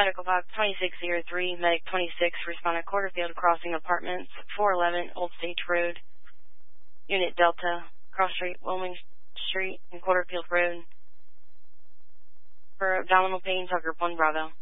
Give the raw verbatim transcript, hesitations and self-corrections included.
Medical Box twenty-six oh three, Medic twenty-six, respond at Quarterfield Crossing Apartments, four eleven Old Stage Road, Unit Delta, Cross Street, Wilming Street, and Quarterfield Road. For abdominal pain, talk group one Bravo.